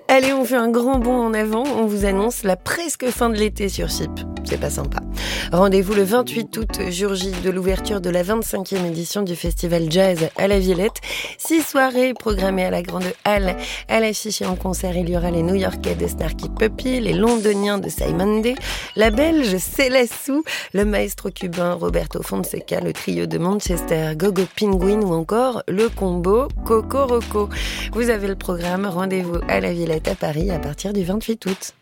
Allez, on fait un grand bond en avant. On vous annonce la presque fin de l'été sur Chypre. C'est pas sympa. Rendez-vous le 28 août, jour J de l'ouverture de la 25e édition du festival Jazz à la Villette. 6 soirées programmées à la Grande Halle. À l'affiche et en concert, il y aura les New-Yorkais de Snarky Puppy, les Londoniens de Simon Day, la Belge Célassou, le maestro cubain Roberto Fonseca, le trio de Manchester Gogo Penguin ou encore le combo Coco Roco. Vous avez le programme. Rendez-vous à la Villette à Paris à partir du 28 août.